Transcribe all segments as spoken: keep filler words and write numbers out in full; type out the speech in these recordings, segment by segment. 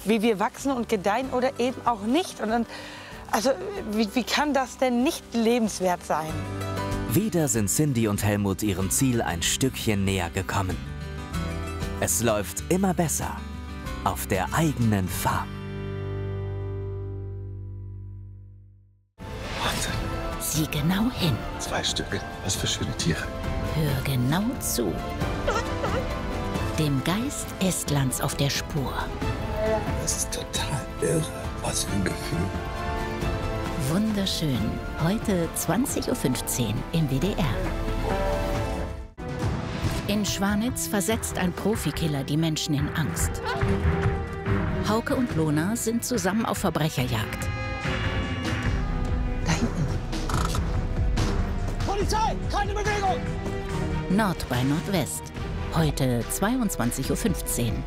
wie wir wachsen und gedeihen oder eben auch nicht. Und dann, also wie, wie kann das denn nicht lebenswert sein? Wieder sind Cindy und Helmut ihrem Ziel ein Stückchen näher gekommen. Es läuft immer besser auf der eigenen Farm. Sieh genau hin. Zwei Stücke. Was für schöne Tiere. Hör genau zu. Dem Geist Estlands auf der Spur. Das ist total irre. Was für ein Gefühl. Wunderschön. Heute zwanzig Uhr fünfzehn im W D R. In Schwanitz versetzt ein Profikiller die Menschen in Angst. Hauke und Lona sind zusammen auf Verbrecherjagd. Da hinten. Polizei! Keine Bewegung! Nord bei Nordwest. Heute zweiundzwanzig Uhr fünfzehn.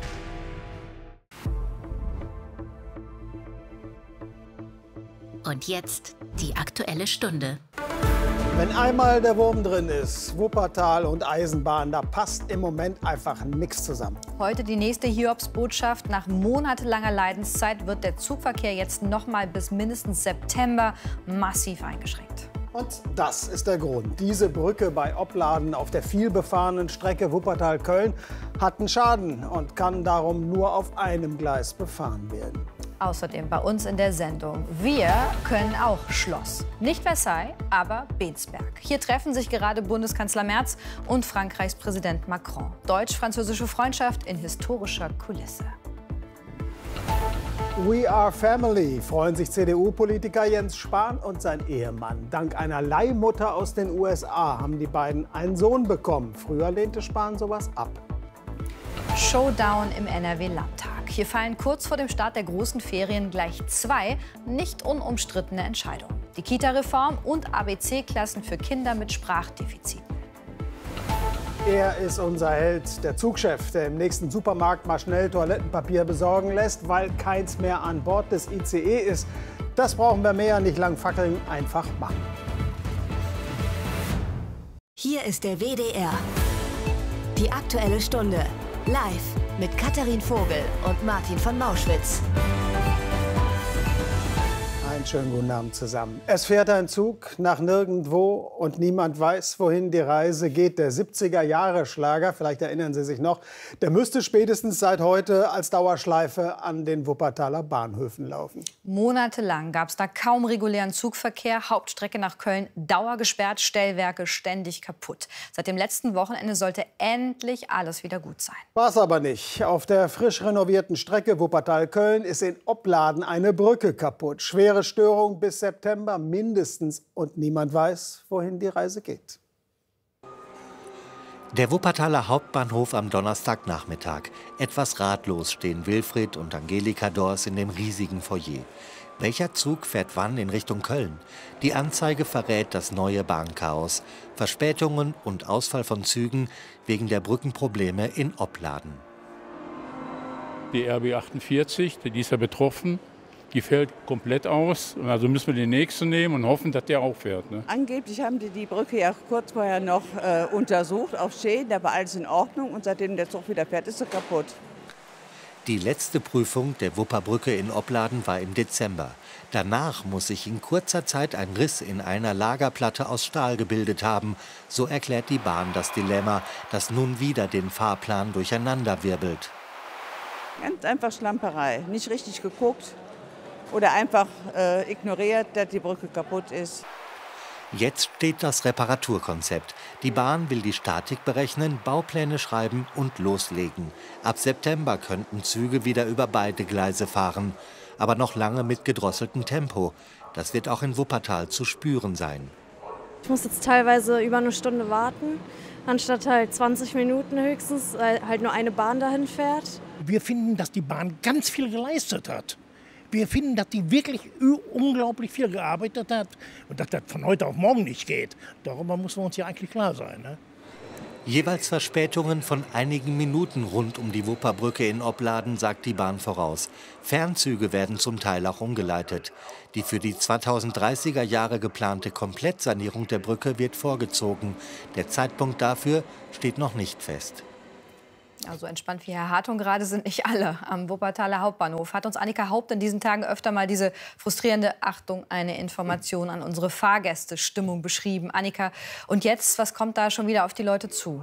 Und jetzt die Aktuelle Stunde. Wenn einmal der Wurm drin ist, Wuppertal und Eisenbahn, da passt im Moment einfach nichts zusammen. Heute die nächste Hiobsbotschaft. Nach monatelanger Leidenszeit wird der Zugverkehr jetzt noch mal bis mindestens September massiv eingeschränkt. Und das ist der Grund. Diese Brücke bei Opladen auf der vielbefahrenen Strecke Wuppertal-Köln hat einen Schaden und kann darum nur auf einem Gleis befahren werden. Außerdem bei uns in der Sendung. Wir können auch Schloss. Nicht Versailles, aber Bensberg. Hier treffen sich gerade Bundeskanzler Merz und Frankreichs Präsident Macron. Deutsch-französische Freundschaft in historischer Kulisse. We are family, freuen sich C D U-Politiker Jens Spahn und sein Ehemann. Dank einer Leihmutter aus den U S A haben die beiden einen Sohn bekommen. Früher lehnte Spahn sowas ab. Showdown im N R W-Landtag. Hier fallen kurz vor dem Start der großen Ferien gleich zwei nicht unumstrittene Entscheidungen. Die Kita-Reform und A B C-Klassen für Kinder mit Sprachdefiziten. Er ist unser Held, der Zugchef, der im nächsten Supermarkt mal schnell Toilettenpapier besorgen lässt, weil keins mehr an Bord des I C E ist. Das brauchen wir mehr, nicht lang fackeln, einfach machen. Hier ist der W D R. Die Aktuelle Stunde. Live mit Katharin Vogel und Martin von Mauschwitz. Einen schönen guten Abend zusammen. Es fährt ein Zug nach nirgendwo und niemand weiß, wohin die Reise geht. Der siebziger-Jahre-Schlager, vielleicht erinnern Sie sich noch, der müsste spätestens seit heute als Dauerschleife an den Wuppertaler Bahnhöfen laufen. Monatelang gab es da kaum regulären Zugverkehr. Hauptstrecke nach Köln dauergesperrt, Stellwerke ständig kaputt. Seit dem letzten Wochenende sollte endlich alles wieder gut sein. War es aber nicht. Auf der frisch renovierten Strecke Wuppertal-Köln ist in Opladen eine Brücke kaputt. Schwere Störung bis September mindestens und niemand weiß, wohin die Reise geht. Der Wuppertaler Hauptbahnhof am Donnerstagnachmittag. Etwas ratlos stehen Wilfried und Angelika Dors in dem riesigen Foyer. Welcher Zug fährt wann in Richtung Köln? Die Anzeige verrät das neue Bahnchaos. Verspätungen und Ausfall von Zügen wegen der Brückenprobleme in Opladen. Die R B achtundvierzig, die ist ja betroffen. Die fällt komplett aus. Also müssen wir den nächsten nehmen und hoffen, dass der auch fährt. Ne? Angeblich haben die die Brücke ja kurz vorher noch äh, untersucht auf Schäden. Da war alles in Ordnung. Und seitdem der Zug wieder fährt, ist sie kaputt. Die letzte Prüfung der Wupperbrücke in Opladen war im Dezember. Danach muss sich in kurzer Zeit ein Riss in einer Lagerplatte aus Stahl gebildet haben. So erklärt die Bahn das Dilemma, das nun wieder den Fahrplan durcheinanderwirbelt. Ganz einfach Schlamperei. Nicht richtig geguckt. Oder einfach äh, ignoriert, dass die Brücke kaputt ist. Jetzt steht das Reparaturkonzept. Die Bahn will die Statik berechnen, Baupläne schreiben und loslegen. Ab September könnten Züge wieder über beide Gleise fahren. Aber noch lange mit gedrosseltem Tempo. Das wird auch in Wuppertal zu spüren sein. Ich muss jetzt teilweise über eine Stunde warten, anstatt halt zwanzig Minuten höchstens, weil halt nur eine Bahn dahin fährt. Wir finden, dass die Bahn ganz viel geleistet hat. Wir finden, dass die wirklich unglaublich viel gearbeitet hat und dass das von heute auf morgen nicht geht. Darüber muss uns ja eigentlich klar sein. Ne? Jeweils Verspätungen von einigen Minuten rund um die Wupperbrücke in Opladen, sagt die Bahn voraus. Fernzüge werden zum Teil auch umgeleitet. Die für die zweitausenddreißiger Jahre geplante Komplettsanierung der Brücke wird vorgezogen. Der Zeitpunkt dafür steht noch nicht fest. Also entspannt wie Herr Hartung gerade sind nicht alle am Wuppertaler Hauptbahnhof. Hat uns Annika Haupt in diesen Tagen öfter mal diese frustrierende, Achtung, eine Information an unsere Fahrgäste, Stimmung beschrieben. Annika, und jetzt, was kommt da schon wieder auf die Leute zu?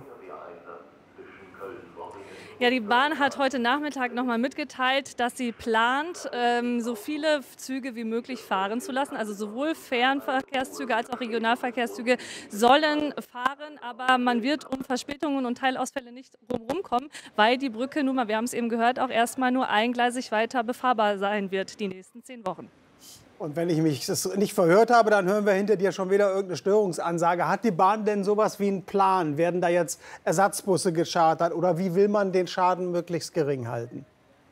Ja, die Bahn hat heute Nachmittag noch mal mitgeteilt, dass sie plant, ähm, so viele Züge wie möglich fahren zu lassen. Also sowohl Fernverkehrszüge als auch Regionalverkehrszüge sollen fahren, aber man wird um Verspätungen und Teilausfälle nicht drumherum kommen, weil die Brücke nun mal, wir haben es eben gehört, auch erstmal nur eingleisig weiter befahrbar sein wird die nächsten zehn Wochen. Und wenn ich mich das nicht verhört habe, dann hören wir hinter dir schon wieder irgendeine Störungsansage. Hat die Bahn denn sowas wie einen Plan? Werden da jetzt Ersatzbusse gechartert oder wie will man den Schaden möglichst gering halten?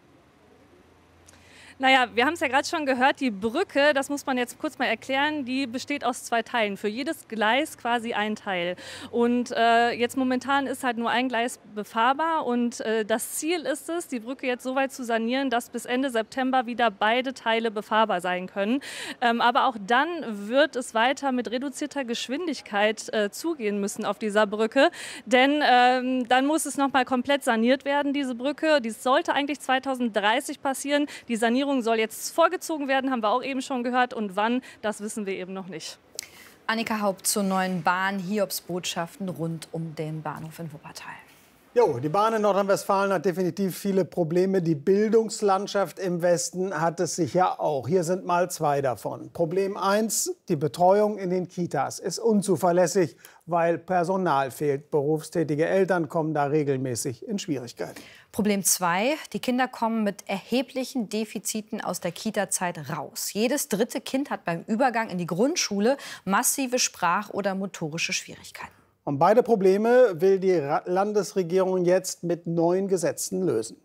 Naja, wir haben es ja gerade schon gehört, die Brücke, das muss man jetzt kurz mal erklären, die besteht aus zwei Teilen. Für jedes Gleis quasi ein Teil. Und äh, jetzt momentan ist halt nur ein Gleis befahrbar. Und äh, das Ziel ist es, die Brücke jetzt so weit zu sanieren, dass bis Ende September wieder beide Teile befahrbar sein können. Ähm, aber auch dann wird es weiter mit reduzierter Geschwindigkeit äh, zugehen müssen auf dieser Brücke. Denn ähm, dann muss es noch mal komplett saniert werden, diese Brücke. Dies sollte eigentlich zweitausenddreißig passieren. Die Sanierung soll jetzt vorgezogen werden, haben wir auch eben schon gehört. Und wann, das wissen wir eben noch nicht. Annika Haupt zur neuen Bahn, Hiobsbotschaften rund um den Bahnhof in Wuppertal. Jo, die Bahn in Nordrhein-Westfalen hat definitiv viele Probleme. Die Bildungslandschaft im Westen hat es sicher auch. Hier sind mal zwei davon. Problem eins, die Betreuung in den Kitas ist unzuverlässig, weil Personal fehlt. Berufstätige Eltern kommen da regelmäßig in Schwierigkeiten. Problem zwei, die Kinder kommen mit erheblichen Defiziten aus der Kita-Zeit raus. Jedes dritte Kind hat beim Übergang in die Grundschule massive Sprach- oder motorische Schwierigkeiten. Und beide Probleme will die Landesregierung jetzt mit neuen Gesetzen lösen.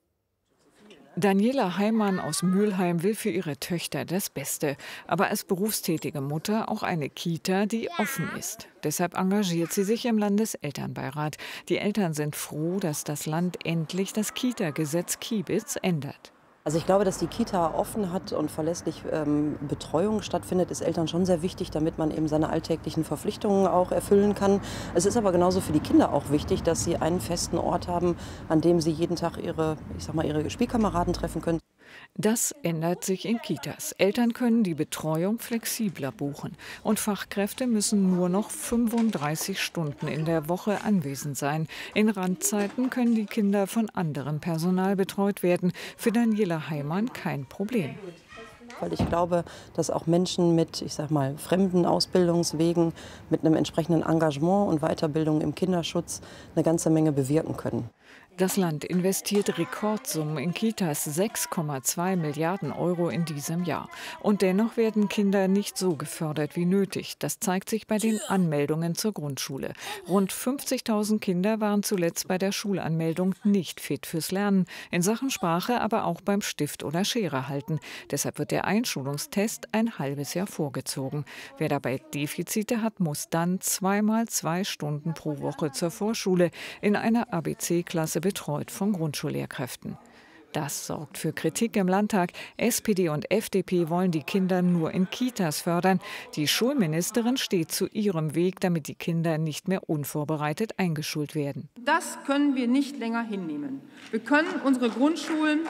Daniela Heimann aus Mülheim will für ihre Töchter das Beste. Aber als berufstätige Mutter auch eine Kita, die offen ist. Deshalb engagiert sie sich im Landeselternbeirat. Die Eltern sind froh, dass das Land endlich das Kita-Gesetz Kiebitz ändert. Also ich glaube, dass die Kita offen hat und verlässlich ähm, Betreuung stattfindet, ist Eltern schon sehr wichtig, damit man eben seine alltäglichen Verpflichtungen auch erfüllen kann. Es ist aber genauso für die Kinder auch wichtig, dass sie einen festen Ort haben, an dem sie jeden Tag ihre, ich sag mal, ihre Spielkameraden treffen können. Das ändert sich in Kitas. Eltern können die Betreuung flexibler buchen. Und Fachkräfte müssen nur noch fünfunddreißig Stunden in der Woche anwesend sein. In Randzeiten können die Kinder von anderem Personal betreut werden. Für Daniela Heimann kein Problem. Weil ich glaube, dass auch Menschen mit, ich sag mal, fremden Ausbildungswegen, mit einem entsprechenden Engagement und Weiterbildung im Kinderschutz eine ganze Menge bewirken können. Das Land investiert Rekordsummen in Kitas, sechs Komma zwei Milliarden Euro in diesem Jahr. Und dennoch werden Kinder nicht so gefördert wie nötig. Das zeigt sich bei den Anmeldungen zur Grundschule. Rund fünfzigtausend Kinder waren zuletzt bei der Schulanmeldung nicht fit fürs Lernen. In Sachen Sprache, aber auch beim Stift oder Schere halten. Deshalb wird der Einschulungstest ein halbes Jahr vorgezogen. Wer dabei Defizite hat, muss dann zweimal zwei Stunden pro Woche zur Vorschule in einer A B C-Klasse betreut von Grundschullehrkräften. Das sorgt für Kritik im Landtag. S P D und F D P wollen die Kinder nur in Kitas fördern. Die Schulministerin steht zu ihrem Weg, damit die Kinder nicht mehr unvorbereitet eingeschult werden. Das können wir nicht länger hinnehmen. Wir können unsere Grundschulen,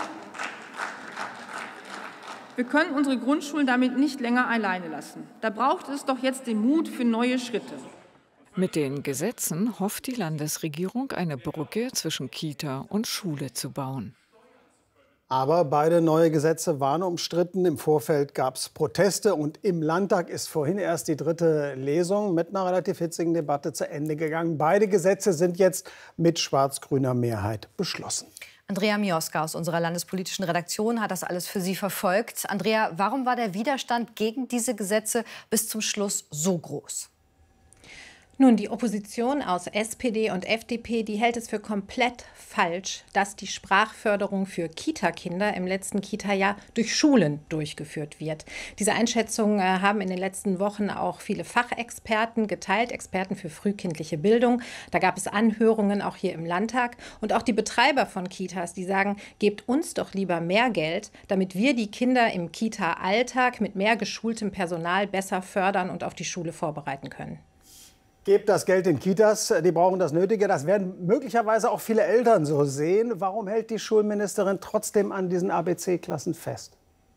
wir können unsere Grundschulen damit nicht länger alleine lassen. Da braucht es doch jetzt den Mut für neue Schritte. Mit den Gesetzen hofft die Landesregierung, eine Brücke zwischen Kita und Schule zu bauen. Aber beide neue Gesetze waren umstritten. Im Vorfeld gab es Proteste. Und im Landtag ist vorhin erst die dritte Lesung mit einer relativ hitzigen Debatte zu Ende gegangen. Beide Gesetze sind jetzt mit schwarz-grüner Mehrheit beschlossen. Andrea Mioska aus unserer landespolitischen Redaktion hat das alles für Sie verfolgt. Andrea, warum war der Widerstand gegen diese Gesetze bis zum Schluss so groß? Nun, die Opposition aus S P D und F D P, die hält es für komplett falsch, dass die Sprachförderung für Kita-Kinder im letzten Kita-Jahr durch Schulen durchgeführt wird. Diese Einschätzung äh, haben in den letzten Wochen auch viele Fachexperten geteilt, Experten für frühkindliche Bildung. Da gab es Anhörungen auch hier im Landtag. Und auch die Betreiber von Kitas, die sagen, gebt uns doch lieber mehr Geld, damit wir die Kinder im Kita-Alltag mit mehr geschultem Personal besser fördern und auf die Schule vorbereiten können. Gebt das Geld in Kitas, die brauchen das Nötige. Das werden möglicherweise auch viele Eltern so sehen. Warum hält die Schulministerin trotzdem an diesen A B C-Klassen fest?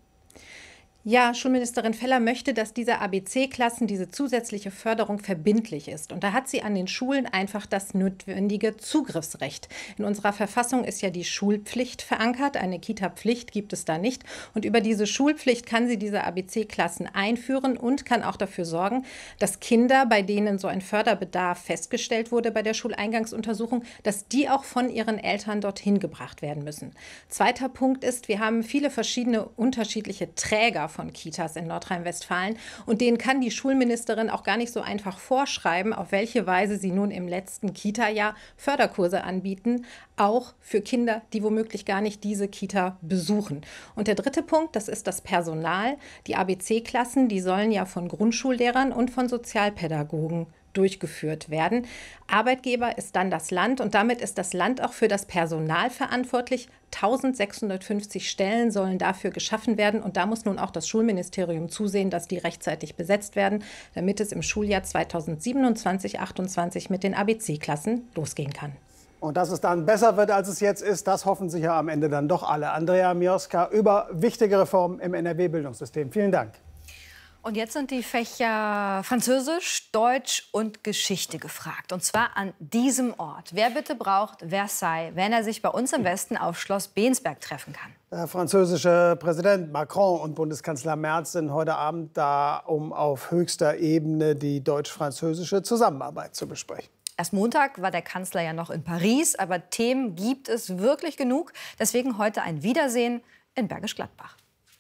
Ja, Schulministerin Feller möchte, dass diese A B C-Klassen, diese zusätzliche Förderung verbindlich ist. Und da hat sie an den Schulen einfach das notwendige Zugriffsrecht. In unserer Verfassung ist ja die Schulpflicht verankert. Eine Kita-Pflicht gibt es da nicht. Und über diese Schulpflicht kann sie diese A B C-Klassen einführen und kann auch dafür sorgen, dass Kinder, bei denen so ein Förderbedarf festgestellt wurde bei der Schuleingangsuntersuchung, dass die auch von ihren Eltern dorthin gebracht werden müssen. Zweiter Punkt ist, wir haben viele verschiedene unterschiedliche Träger von Kitas in Nordrhein-Westfalen. Und denen kann die Schulministerin auch gar nicht so einfach vorschreiben, auf welche Weise sie nun im letzten Kita-Jahr Förderkurse anbieten, auch für Kinder, die womöglich gar nicht diese Kita besuchen. Und der dritte Punkt, das ist das Personal. Die A B C-Klassen, die sollen ja von Grundschullehrern und von Sozialpädagogen durchgeführt werden. Arbeitgeber ist dann das Land und damit ist das Land auch für das Personal verantwortlich. eintausendsechshundertfünfzig Stellen sollen dafür geschaffen werden und da muss nun auch das Schulministerium zusehen, dass die rechtzeitig besetzt werden, damit es im Schuljahr zweitausendsiebenundzwanzig achtundzwanzig mit den A B C-Klassen losgehen kann. Und dass es dann besser wird, als es jetzt ist, das hoffen sich ja am Ende dann doch alle. Andrea Mioska über wichtige Reformen im N R W-Bildungssystem. Vielen Dank. Und jetzt sind die Fächer Französisch, Deutsch und Geschichte gefragt. Und zwar an diesem Ort. Wer bitte braucht Versailles, wenn er sich bei uns im Westen auf Schloss Bensberg treffen kann? Der französische Präsident Macron und Bundeskanzler Merz sind heute Abend da, um auf höchster Ebene die deutsch-französische Zusammenarbeit zu besprechen. Erst Montag war der Kanzler ja noch in Paris, aber Themen gibt es wirklich genug. Deswegen heute ein Wiedersehen in Bergisch Gladbach.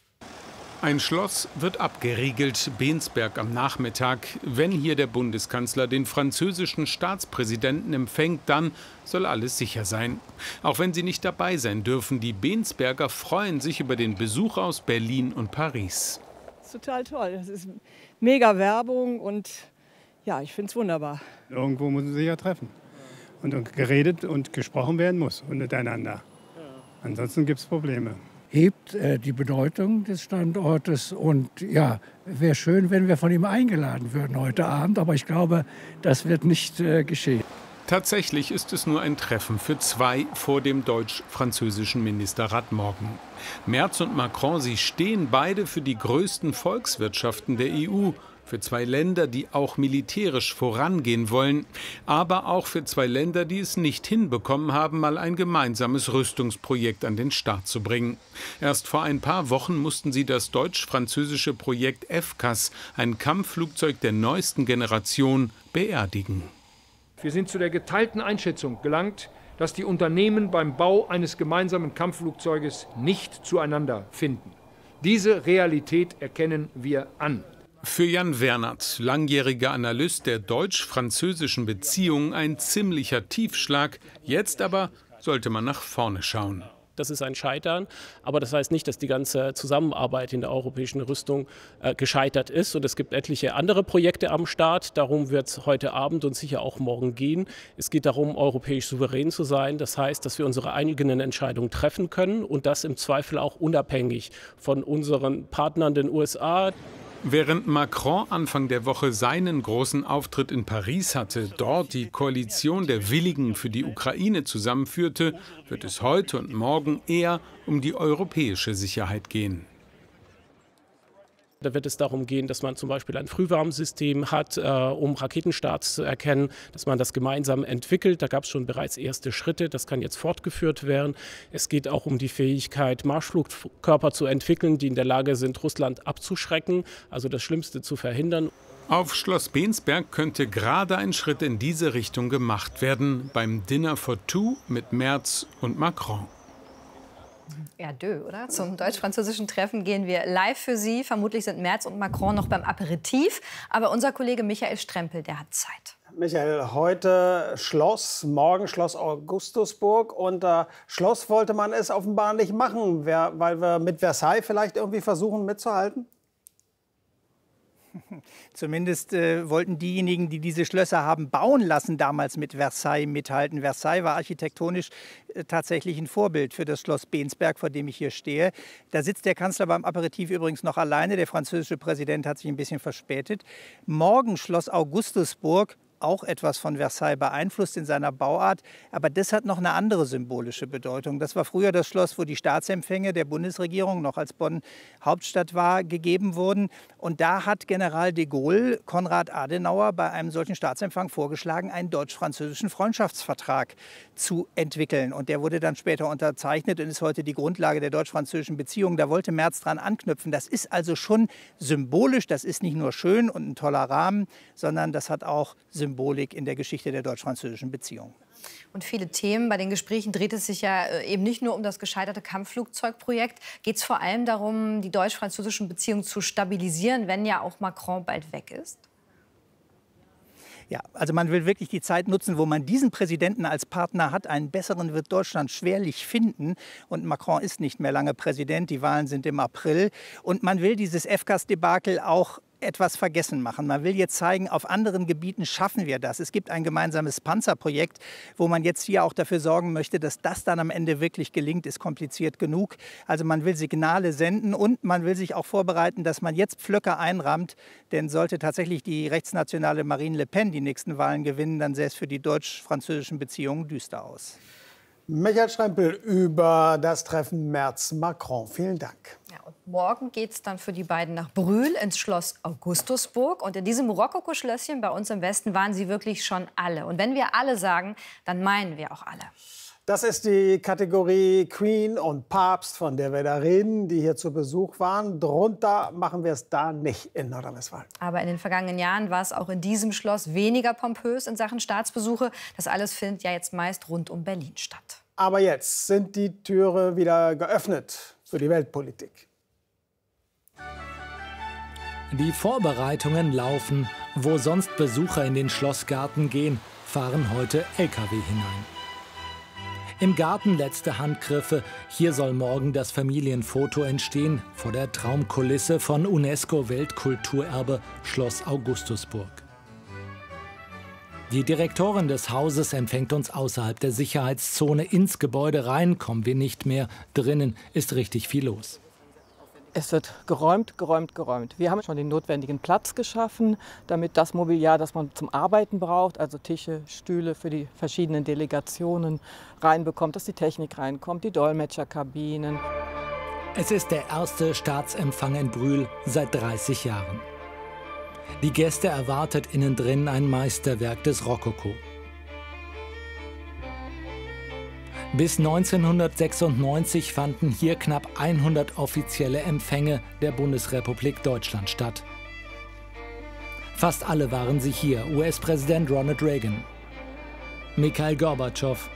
Ein Schloss wird abgeriegelt, Bensberg am Nachmittag. Wenn hier der Bundeskanzler den französischen Staatspräsidenten empfängt, dann soll alles sicher sein. Auch wenn sie nicht dabei sein dürfen, die Bensberger freuen sich über den Besuch aus Berlin und Paris. Das ist total toll. Das ist mega Werbung und ja, ich finde es wunderbar. Irgendwo muss man sich ja treffen. Und geredet und gesprochen werden muss miteinander. Ansonsten gibt es Probleme. Hebt äh, die Bedeutung des Standortes. Und ja, wäre schön, wenn wir von ihm eingeladen würden heute Abend. Aber ich glaube, das wird nicht äh, geschehen. Tatsächlich ist es nur ein Treffen für zwei vor dem deutsch-französischen Ministerrat morgen. Merz und Macron, sie stehen beide für die größten Volkswirtschaften der E U. Für zwei Länder, die auch militärisch vorangehen wollen, aber auch für zwei Länder, die es nicht hinbekommen haben, mal ein gemeinsames Rüstungsprojekt an den Start zu bringen. Erst vor ein paar Wochen mussten sie das deutsch-französische Projekt F C A S, ein Kampfflugzeug der neuesten Generation, beerdigen. Wir sind zu der geteilten Einschätzung gelangt, dass die Unternehmen beim Bau eines gemeinsamen Kampfflugzeuges nicht zueinander finden. Diese Realität erkennen wir an. Für Jan Wernert, langjähriger Analyst der deutsch-französischen Beziehungen, ein ziemlicher Tiefschlag. Jetzt aber sollte man nach vorne schauen. Das ist ein Scheitern, aber das heißt nicht, dass die ganze Zusammenarbeit in der europäischen Rüstung äh, gescheitert ist. Und es gibt etliche andere Projekte am Start. Darum wird es heute Abend und sicher auch morgen gehen. Es geht darum, europäisch souverän zu sein. Das heißt, dass wir unsere eigenen Entscheidungen treffen können und das im Zweifel auch unabhängig von unseren Partnern, den U S A. Während Macron Anfang der Woche seinen großen Auftritt in Paris hatte, dort die Koalition der Willigen für die Ukraine zusammenführte, wird es heute und morgen eher um die europäische Sicherheit gehen. Da wird es darum gehen, dass man zum Beispiel ein Frühwarnsystem hat, äh, um Raketenstarts zu erkennen, dass man das gemeinsam entwickelt. Da gab es schon bereits erste Schritte, das kann jetzt fortgeführt werden. Es geht auch um die Fähigkeit, Marschflugkörper zu entwickeln, die in der Lage sind, Russland abzuschrecken, also das Schlimmste zu verhindern. Auf Schloss Bensberg könnte gerade ein Schritt in diese Richtung gemacht werden, beim Dinner for Two mit Merz und Macron. Ja, dö, oder? Zum deutsch-französischen Treffen gehen wir live für Sie. Vermutlich sind Merz und Macron noch beim Aperitif. Aber unser Kollege Michael Strempel, der hat Zeit. Michael, heute Schloss, morgen Schloss Augustusburg. Und äh, Schloss wollte man es offenbar nicht machen, weil wir mit Versailles vielleicht irgendwie versuchen mitzuhalten? Zumindest äh, wollten diejenigen, die diese Schlösser haben bauen lassen, damals mit Versailles mithalten. Versailles war architektonisch äh, tatsächlich ein Vorbild für das Schloss Bensberg, vor dem ich hier stehe. Da sitzt der Kanzler beim Aperitif übrigens noch alleine. Der französische Präsident hat sich ein bisschen verspätet. Morgen Schloss Augustusburg, auch etwas von Versailles beeinflusst in seiner Bauart. Aber das hat noch eine andere symbolische Bedeutung. Das war früher das Schloss, wo die Staatsempfänge der Bundesregierung, noch als Bonn Hauptstadt war, gegeben wurden. Und da hat General de Gaulle Konrad Adenauer bei einem solchen Staatsempfang vorgeschlagen, einen deutsch-französischen Freundschaftsvertrag zu entwickeln. Und der wurde dann später unterzeichnet und ist heute die Grundlage der deutsch-französischen Beziehungen. Da wollte Merz dran anknüpfen. Das ist also schon symbolisch. Das ist nicht nur schön und ein toller Rahmen, sondern das hat auch Symbolik in der Geschichte der deutsch-französischen Beziehungen. Und viele Themen. Bei den Gesprächen dreht es sich ja eben nicht nur um das gescheiterte Kampfflugzeugprojekt. Geht es vor allem darum, die deutsch-französischen Beziehungen zu stabilisieren, wenn ja auch Macron bald weg ist? Ja, also man will wirklich die Zeit nutzen, wo man diesen Präsidenten als Partner hat. Einen besseren wird Deutschland schwerlich finden. Und Macron ist nicht mehr lange Präsident. Die Wahlen sind im April. Und man will dieses F C A S-Debakel auch etwas vergessen machen. Man will jetzt zeigen, auf anderen Gebieten schaffen wir das. Es gibt ein gemeinsames Panzerprojekt, wo man jetzt hier auch dafür sorgen möchte, dass das dann am Ende wirklich gelingt, ist kompliziert genug. Also man will Signale senden und man will sich auch vorbereiten, dass man jetzt Pflöcke einrammt. Denn sollte tatsächlich die rechtsnationale Marine Le Pen die nächsten Wahlen gewinnen, dann sähe es für die deutsch-französischen Beziehungen düster aus. Michael Schrempel über das Treffen Merz-Macron. Vielen Dank. Ja, und morgen geht es dann für die beiden nach Brühl ins Schloss Augustusburg. Und in diesem Rokoko-Schlösschen bei uns im Westen waren sie wirklich schon alle. Und wenn wir alle sagen, dann meinen wir auch alle. Das ist die Kategorie Queen und Papst, von der wir da reden, die hier zu Besuch waren. Drunter machen wir es da nicht in Nordrhein-Westfalen. Aber in den vergangenen Jahren war es auch in diesem Schloss weniger pompös in Sachen Staatsbesuche. Das alles findet ja jetzt meist rund um Berlin statt. Aber jetzt sind die Türe wieder geöffnet für die Weltpolitik. Die Vorbereitungen laufen. Wo sonst Besucher in den Schlossgarten gehen, fahren heute L K W hinein. Im Garten letzte Handgriffe. Hier soll morgen das Familienfoto entstehen vor der Traumkulisse von UNESCO-Weltkulturerbe Schloss Augustusburg. Die Direktorin des Hauses empfängt uns außerhalb der Sicherheitszone. Ins Gebäude rein kommen wir nicht mehr. Drinnen ist richtig viel los. Es wird geräumt, geräumt, geräumt. Wir haben schon den notwendigen Platz geschaffen, damit das Mobiliar, das man zum Arbeiten braucht, also Tische, Stühle für die verschiedenen Delegationen, reinbekommt, dass die Technik reinkommt, die Dolmetscherkabinen. Es ist der erste Staatsempfang in Brühl seit dreißig Jahren. Die Gäste erwartet innen drin ein Meisterwerk des Rokoko. Bis neunzehnhundertsechsundneunzig fanden hier knapp hundert offizielle Empfänge der Bundesrepublik Deutschland statt. Fast alle waren sie hier: U S-Präsident Ronald Reagan, Mikhail Gorbatschow,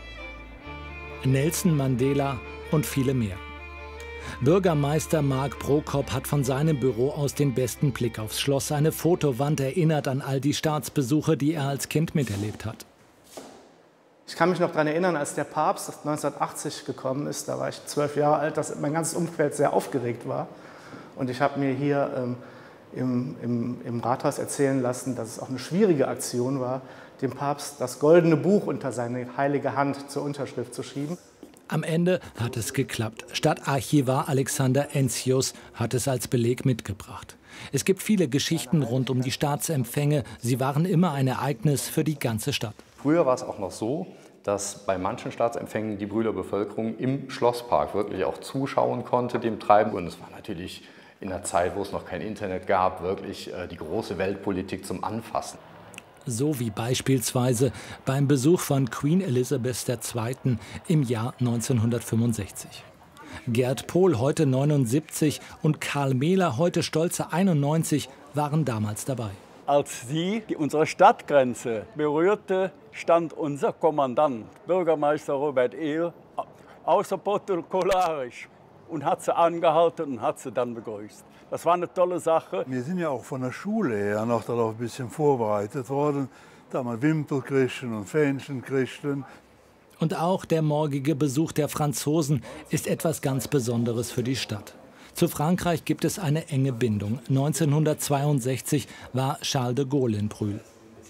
Nelson Mandela und viele mehr. Bürgermeister Mark Prokop hat von seinem Büro aus den besten Blick aufs Schloss. Eine Fotowand erinnert an all die Staatsbesuche, die er als Kind miterlebt hat. Ich kann mich noch daran erinnern, als der Papst neunzehnhundertachtzig gekommen ist, da war ich zwölf Jahre alt, dass mein ganzes Umfeld sehr aufgeregt war. Und ich habe mir hier ähm, im, im, im Rathaus erzählen lassen, dass es auch eine schwierige Aktion war, dem Papst das goldene Buch unter seine heilige Hand zur Unterschrift zu schieben. Am Ende hat es geklappt. Stadtarchivar Alexander Enzius hat es als Beleg mitgebracht. Es gibt viele Geschichten rund um die Staatsempfänge. Sie waren immer ein Ereignis für die ganze Stadt. Früher war es auch noch so, dass bei manchen Staatsempfängen die Brühler Bevölkerung im Schlosspark wirklich auch zuschauen konnte dem Treiben. Und es war natürlich in einer Zeit, wo es noch kein Internet gab, wirklich die große Weltpolitik zum Anfassen. So wie beispielsweise beim Besuch von Queen Elizabeth der Zweiten im Jahr neunzehnhundertfünfundsechzig. Gerd Pohl, heute neunundsiebzig, und Karl Mehler, heute stolze einundneunzig, waren damals dabei. Als sie unsere Stadtgrenze berührte, stand unser Kommandant, Bürgermeister Robert Ehl, außerprotokollarisch und hat sie angehalten und hat sie dann begrüßt. Das war eine tolle Sache. Wir sind ja auch von der Schule her noch darauf ein bisschen vorbereitet worden, da man Wimpel kriegten und Fähnchen kriegten. Und auch der morgige Besuch der Franzosen ist etwas ganz Besonderes für die Stadt. Zu Frankreich gibt es eine enge Bindung. neunzehnhundertzweiundsechzig war Charles de Gaulle in Brühl.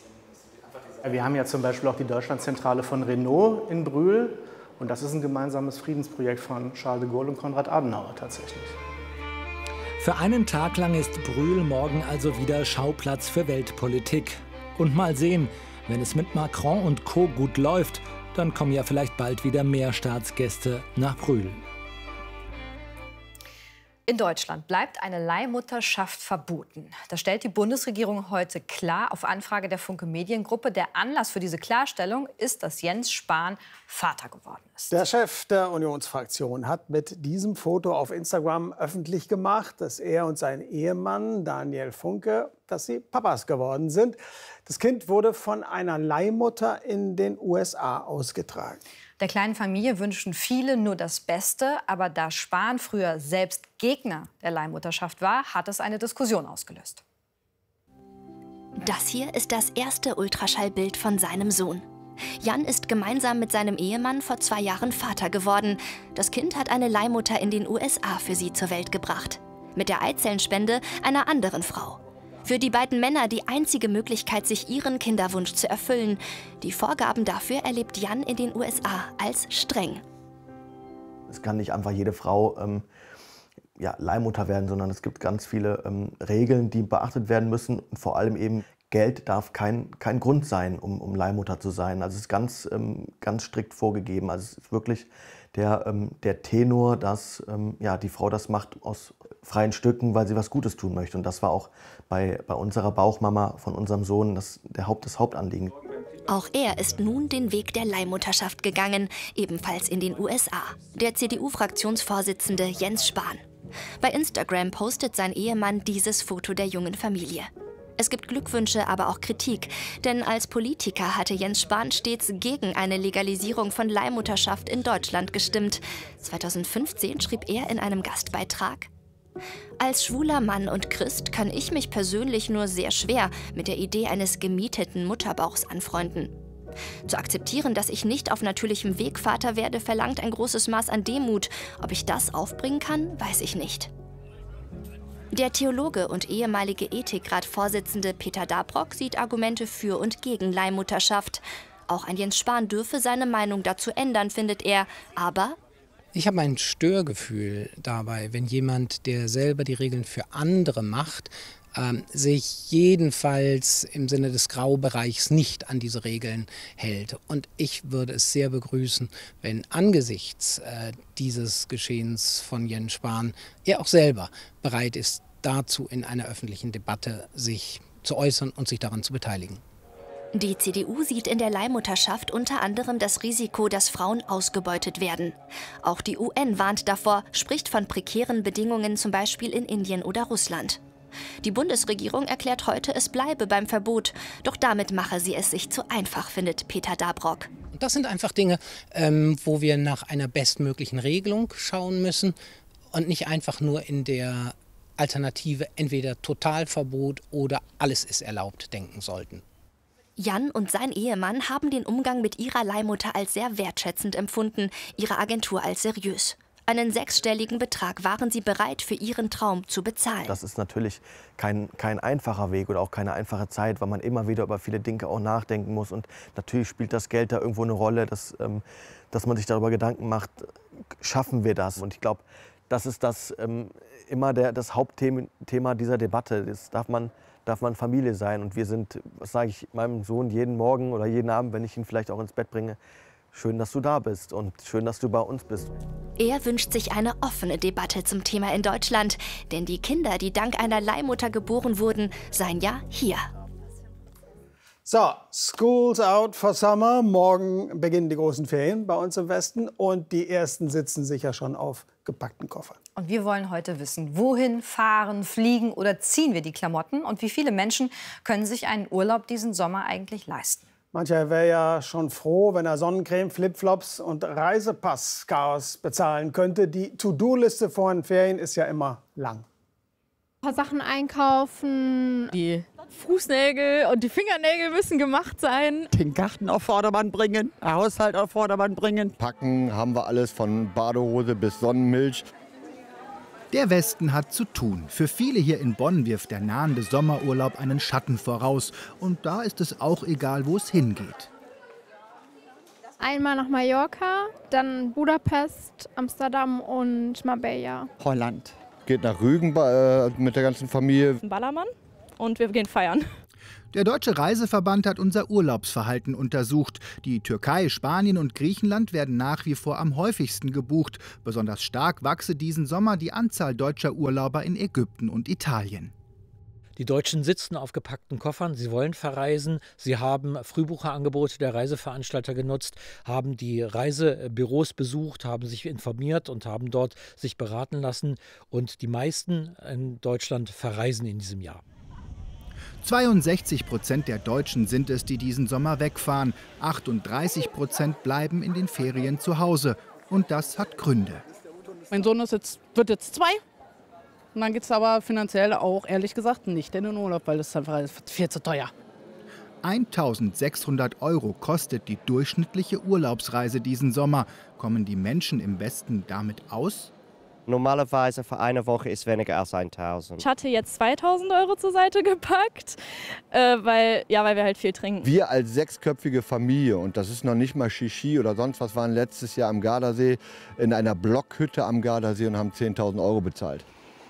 Wir haben ja zum Beispiel auch die Deutschlandzentrale von Renault in Brühl. Und das ist ein gemeinsames Friedensprojekt von Charles de Gaulle und Konrad Adenauer tatsächlich. Für einen Tag lang ist Brühl morgen also wieder Schauplatz für Weltpolitik. Und mal sehen, Wenn es mit Macron und Co. gut läuft, dann kommen ja vielleicht bald wieder mehr Staatsgäste nach Brühl. In Deutschland bleibt eine Leihmutterschaft verboten. Das stellt die Bundesregierung heute klar auf Anfrage der Funke Mediengruppe. Der Anlass für diese Klarstellung ist, dass Jens Spahn Vater geworden ist. Der Chef der Unionsfraktion hat mit diesem Foto auf Instagram öffentlich gemacht, dass er und sein Ehemann Daniel Funke, dass sie Papas geworden sind. Das Kind wurde von einer Leihmutter in den U S A ausgetragen. Der kleinen Familie wünschen viele nur das Beste. Aber da Spahn früher selbst Gegner der Leihmutterschaft war, hat es eine Diskussion ausgelöst. Das hier ist das erste Ultraschallbild von seinem Sohn. Jan ist gemeinsam mit seinem Ehemann vor zwei Jahren Vater geworden. Das Kind hat eine Leihmutter in den U S A für sie zur Welt gebracht. Mit der Eizellenspende einer anderen Frau. Für die beiden Männer die einzige Möglichkeit, sich ihren Kinderwunsch zu erfüllen. Die Vorgaben dafür erlebt Jan in den U S A als streng. Es kann nicht einfach jede Frau ähm, ja, Leihmutter werden, sondern es gibt ganz viele ähm, Regeln, die beachtet werden müssen. Und vor allem eben Geld darf kein, kein Grund sein, um, um Leihmutter zu sein. Also es ist ganz, ähm, ganz strikt vorgegeben. Also es ist wirklich der, ähm, der Tenor, dass ähm, ja, die Frau das macht aus freien Stücken, weil sie was Gutes tun möchte. Und das war auch bei, bei unserer Bauchmama von unserem Sohn das, der Haupt, das Hauptanliegen. Auch er ist nun den Weg der Leihmutterschaft gegangen, ebenfalls in den U S A. Der C D U-Fraktionsvorsitzende Jens Spahn. Bei Instagram postet sein Ehemann dieses Foto der jungen Familie. Es gibt Glückwünsche, aber auch Kritik. Denn als Politiker hatte Jens Spahn stets gegen eine Legalisierung von Leihmutterschaft in Deutschland gestimmt. zweitausendfünfzehn schrieb er in einem Gastbeitrag: Als schwuler Mann und Christ kann ich mich persönlich nur sehr schwer mit der Idee eines gemieteten Mutterbauchs anfreunden. Zu akzeptieren, dass ich nicht auf natürlichem Weg Vater werde, verlangt ein großes Maß an Demut. Ob ich das aufbringen kann, weiß ich nicht. Der Theologe und ehemalige Ethikrat-Vorsitzende Peter Dabrock sieht Argumente für und gegen Leihmutterschaft. Auch ein Jens Spahn dürfe seine Meinung dazu ändern, findet er. Aber ich habe ein Störgefühl dabei, wenn jemand, der selber die Regeln für andere macht, ähm, sich jedenfalls im Sinne des Graubereichs nicht an diese Regeln hält. Und ich würde es sehr begrüßen, wenn angesichts äh, dieses Geschehens von Jens Spahn er auch selber bereit ist, dazu in einer öffentlichen Debatte sich zu äußern und sich daran zu beteiligen. Die C D U sieht in der Leihmutterschaft unter anderem das Risiko, dass Frauen ausgebeutet werden. Auch die U N warnt davor, spricht von prekären Bedingungen, zum Beispiel in Indien oder Russland. Die Bundesregierung erklärt heute, es bleibe beim Verbot. Doch damit mache sie es sich zu einfach, findet Peter Dabrock. Das sind einfach Dinge, ähm, wo wir nach einer bestmöglichen Regelung schauen müssen und nicht einfach nur in der Alternative entweder Totalverbot oder alles ist erlaubt denken sollten. Jan und sein Ehemann haben den Umgang mit ihrer Leihmutter als sehr wertschätzend empfunden, ihre Agentur als seriös. Einen sechsstelligen Betrag waren sie bereit, für ihren Traum zu bezahlen. Das ist natürlich kein, kein einfacher Weg oder auch keine einfache Zeit, weil man immer wieder über viele Dinge auch nachdenken muss. Und natürlich spielt das Geld da irgendwo eine Rolle, dass, ähm, dass man sich darüber Gedanken macht, schaffen wir das? Und ich glaube, das ist das, ähm, immer der, das Hauptthema Thema dieser Debatte. Das darf man, darf man Familie sein. Und wir sind, was sage ich meinem Sohn jeden Morgen oder jeden Abend, wenn ich ihn vielleicht auch ins Bett bringe, schön, dass du da bist und schön, dass du bei uns bist. Er wünscht sich eine offene Debatte zum Thema in Deutschland. Denn die Kinder, die dank einer Leihmutter geboren wurden, seien ja hier. So, School's out for summer. Morgen beginnen die großen Ferien bei uns im Westen. Und die Ersten sitzen sicher schon auf gepackten Koffern. Und wir wollen heute wissen, wohin fahren, fliegen oder ziehen wir die Klamotten? Und wie viele Menschen können sich einen Urlaub diesen Sommer eigentlich leisten? Mancher wäre ja schon froh, wenn er Sonnencreme, Flipflops und Reisepass-Chaos bezahlen könnte. Die To-Do-Liste vor den Ferien ist ja immer lang. Ein paar Sachen einkaufen, die Fußnägel und die Fingernägel müssen gemacht sein. Den Garten auf Vordermann bringen, den Haushalt auf Vordermann bringen. Packen haben wir alles von Badehose bis Sonnenmilch. Der Westen hat zu tun. Für viele hier in Bonn wirft der nahende Sommerurlaub einen Schatten voraus. Und da ist es auch egal, wo es hingeht. Einmal nach Mallorca, dann Budapest, Amsterdam und Marbella. Holland. Geht nach Rügen äh, mit der ganzen Familie. Ballermann und wir gehen feiern. Der Deutsche Reiseverband hat unser Urlaubsverhalten untersucht. Die Türkei, Spanien und Griechenland werden nach wie vor am häufigsten gebucht. Besonders stark wachse diesen Sommer die Anzahl deutscher Urlauber in Ägypten und Italien. Die Deutschen sitzen auf gepackten Koffern, sie wollen verreisen, sie haben Frühbucherangebote der Reiseveranstalter genutzt, haben die Reisebüros besucht, haben sich informiert und haben dort sich beraten lassen. Und die meisten in Deutschland verreisen in diesem Jahr. zweiundsechzig Prozent der Deutschen sind es, die diesen Sommer wegfahren. achtunddreißig Prozent bleiben in den Ferien zu Hause. Und das hat Gründe. Mein Sohn ist jetzt, wird jetzt zwei. Und dann geht es aber finanziell auch, ehrlich gesagt, nicht in den Urlaub, weil das ist einfach viel zu teuer. eintausendsechshundert Euro kostet die durchschnittliche Urlaubsreise diesen Sommer. Kommen die Menschen im Westen damit aus? Normalerweise für eine Woche ist weniger als tausend. Ich hatte jetzt zweitausend Euro zur Seite gepackt, äh, weil, ja, weil wir halt viel trinken. Wir als sechsköpfige Familie, und das ist noch nicht mal Shishi oder sonst was, waren letztes Jahr am Gardasee in einer Blockhütte am Gardasee und haben zehntausend Euro bezahlt.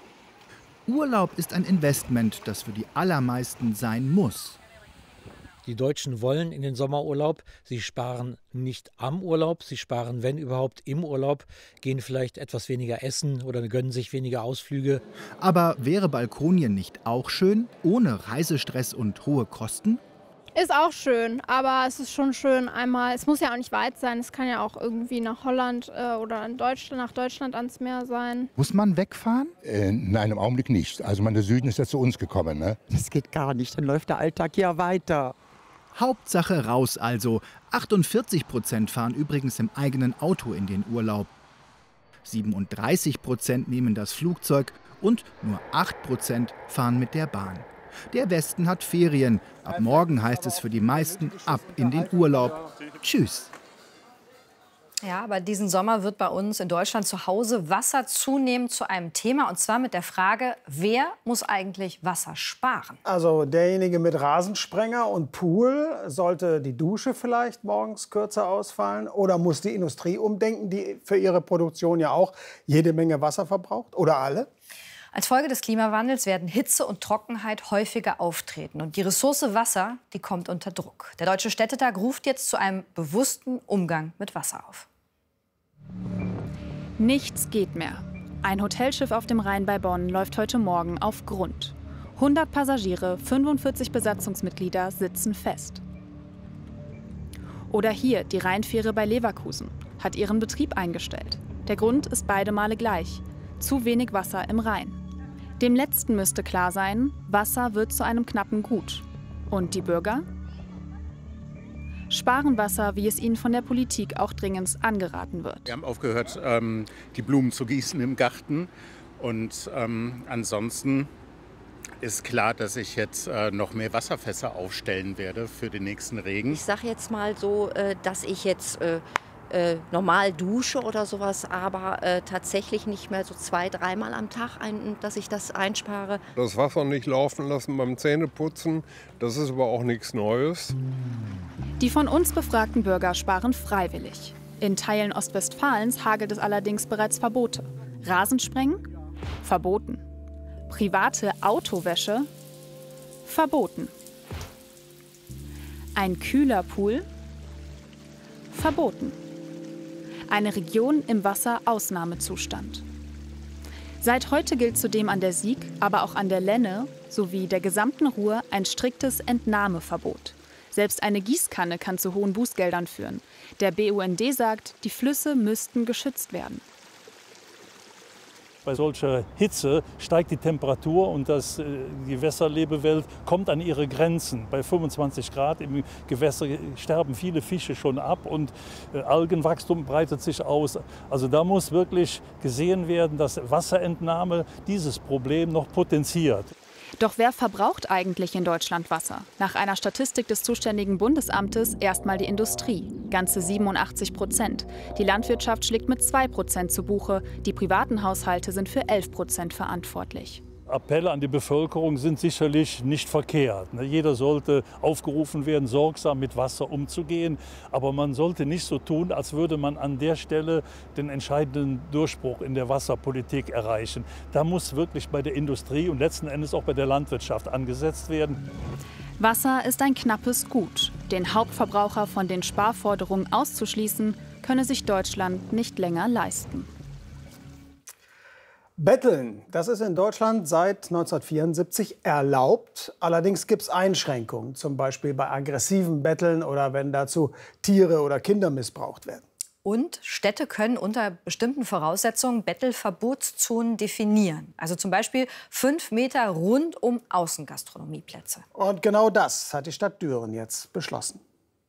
Urlaub ist ein Investment, das für die allermeisten sein muss. Die Deutschen wollen in den Sommerurlaub. Sie sparen nicht am Urlaub, sie sparen, wenn überhaupt, im Urlaub, gehen vielleicht etwas weniger essen oder gönnen sich weniger Ausflüge. Aber wäre Balkonien nicht auch schön, ohne Reisestress und hohe Kosten? Ist auch schön, aber es ist schon schön einmal, es muss ja auch nicht weit sein, es kann ja auch irgendwie nach Holland äh, oder in Deutschland, nach Deutschland ans Meer sein. Muss man wegfahren? Äh, nein, im Augenblick nicht. Also der Süden ist ja zu uns gekommen. Ne? Das geht gar nicht, dann läuft der Alltag ja weiter. Hauptsache raus also. achtundvierzig Prozent fahren übrigens im eigenen Auto in den Urlaub. siebenunddreißig Prozent nehmen das Flugzeug und nur acht Prozent fahren mit der Bahn. Der Westen hat Ferien. Ab morgen heißt es für die meisten ab in den Urlaub. Tschüss. Ja, aber diesen Sommer wird bei uns in Deutschland zu Hause Wasser zunehmend zu einem Thema. Und zwar mit der Frage, wer muss eigentlich Wasser sparen? Also derjenige mit Rasensprenger und Pool, sollte die Dusche vielleicht morgens kürzer ausfallen? Oder muss die Industrie umdenken, die für ihre Produktion ja auch jede Menge Wasser verbraucht? Oder alle? Als Folge des Klimawandels werden Hitze und Trockenheit häufiger auftreten. Und die Ressource Wasser, die kommt unter Druck. Der Deutsche Städtetag ruft jetzt zu einem bewussten Umgang mit Wasser auf. Nichts geht mehr. Ein Hotelschiff auf dem Rhein bei Bonn läuft heute Morgen auf Grund. hundert Passagiere, fünfundvierzig Besatzungsmitglieder sitzen fest. Oder hier die Rheinfähre bei Leverkusen hat ihren Betrieb eingestellt. Der Grund ist beide Male gleich: zu wenig Wasser im Rhein. Dem Letzten müsste klar sein, Wasser wird zu einem knappen Gut. Und die Bürger? Sparen Wasser, wie es ihnen von der Politik auch dringend angeraten wird. Wir haben aufgehört, ähm, die Blumen zu gießen im Garten. Und ähm, ansonsten ist klar, dass ich jetzt äh, noch mehr Wasserfässer aufstellen werde für den nächsten Regen. Ich sage jetzt mal so, äh, dass ich jetzt äh, äh, normal dusche oder sowas, aber äh, tatsächlich nicht mehr so zwei, dreimal am Tag, ein, dass ich das einspare. Das Wasser nicht laufen lassen beim Zähneputzen, das ist aber auch nichts Neues. Die von uns befragten Bürger sparen freiwillig. In Teilen Ostwestfalens hagelt es allerdings bereits Verbote. Rasensprengen? Verboten. Private Autowäsche? Verboten. Ein Kühlerpool? Verboten. Eine Region im Wasser-Ausnahmezustand. Seit heute gilt zudem an der Sieg, aber auch an der Lenne sowie der gesamten Ruhr ein striktes Entnahmeverbot. Selbst eine Gießkanne kann zu hohen Bußgeldern führen. Der B U N D sagt, die Flüsse müssten geschützt werden. Bei solcher Hitze steigt die Temperatur und das, die Gewässerlebewelt kommt an ihre Grenzen. Bei fünfundzwanzig Grad im Gewässer sterben viele Fische schon ab und Algenwachstum breitet sich aus. Also da muss wirklich gesehen werden, dass Wasserentnahme dieses Problem noch potenziert. Doch wer verbraucht eigentlich in Deutschland Wasser? Nach einer Statistik des zuständigen Bundesamtes erstmal die Industrie, ganze siebenundachtzig Prozent. Die Landwirtschaft schlägt mit zwei Prozent zu Buche, die privaten Haushalte sind für elf Prozent verantwortlich. Appelle an die Bevölkerung sind sicherlich nicht verkehrt. Jeder sollte aufgerufen werden, sorgsam mit Wasser umzugehen. Aber man sollte nicht so tun, als würde man an der Stelle den entscheidenden Durchbruch in der Wasserpolitik erreichen. Da muss wirklich bei der Industrie und letzten Endes auch bei der Landwirtschaft angesetzt werden. Wasser ist ein knappes Gut. Den Hauptverbraucher von den Sparforderungen auszuschließen, könne sich Deutschland nicht länger leisten. Betteln, das ist in Deutschland seit neunzehnhundertvierundsiebzig erlaubt. Allerdings gibt es Einschränkungen, zum Beispiel bei aggressiven Betteln oder wenn dazu Tiere oder Kinder missbraucht werden. Und Städte können unter bestimmten Voraussetzungen Bettelverbotszonen definieren. Also zum Beispiel fünf Meter rund um Außengastronomieplätze. Und genau das hat die Stadt Düren jetzt beschlossen.